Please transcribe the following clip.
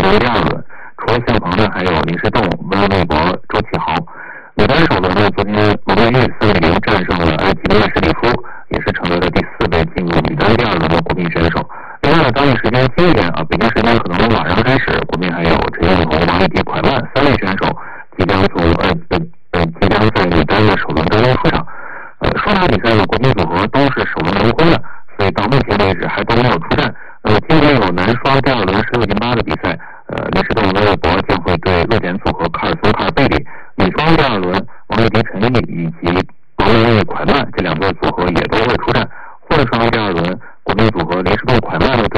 第二轮。除了向鹏呢，还有林诗栋、温卫博、周启豪。女单首轮呢，昨天罗曼玉4-0战胜了埃及的麦什里夫，也是成为了第4位进入女单第二轮的国乒选手。另外呢，当地时间今天北京时间可能晚上开始，国乒还有陈映蓉、王艺迪、蒯曼3位选手即将在女单的首轮当中出场。双打比赛呢，国乒组合都是首轮无婚的，所以到目前为止还都没有出战。今天有男双第二轮16.8的比赛，林诗栋、温卫博将会对洛田组合卡尔松、卡尔贝里；女双第二轮，王艺迪、陈艺以及王文蔚、蒯曼这2个组合也都会出战。混双第二轮，国乒组合林诗栋、蒯曼呢